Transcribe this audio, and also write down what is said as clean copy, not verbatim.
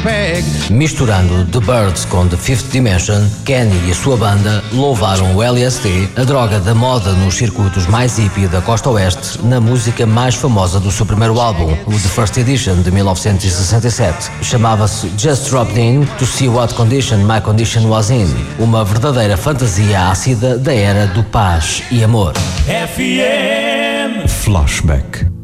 Misturando The Birds com The Fifth Dimension, Kenny e a sua banda louvaram o LSD, a droga da moda nos circuitos mais hippie da costa oeste, na música mais famosa do seu primeiro álbum, o The First Edition de 1967. Chamava-se Just Dropped In to See What Condition My Condition Was In, uma verdadeira fantasia ácida da era do paz e amor. FM Flashback.